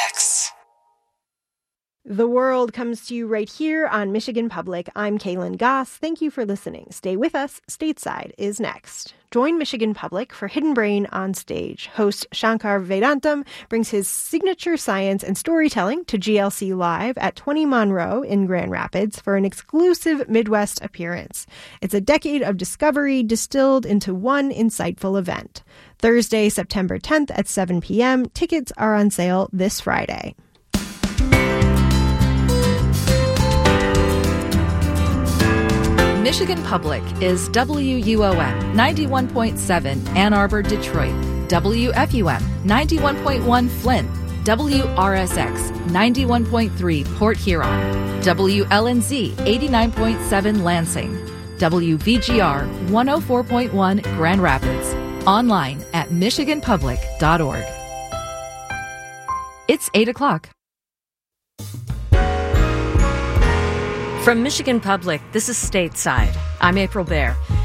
X. The World comes to you right here on Michigan Public. I'm Kaylin Goss. Thank you for listening. Stay with us. Stateside is next. Join Michigan Public for Hidden Brain on Stage. Host Shankar Vedantam brings his signature science and storytelling to GLC Live at 20 Monroe in Grand Rapids for an exclusive Midwest appearance. It's a decade of discovery distilled into one insightful event. Thursday, September 10th at 7 p.m. Tickets are on sale this Friday. Michigan Public is WUOM 91.7 Ann Arbor, Detroit, WFUM 91.1 Flint, WRSX 91.3 Port Huron, WLNZ 89.7 Lansing, WVGR 104.1 Grand Rapids, online at michiganpublic.org. It's 8 o'clock. From Michigan Public, this is Stateside. I'm April Baer.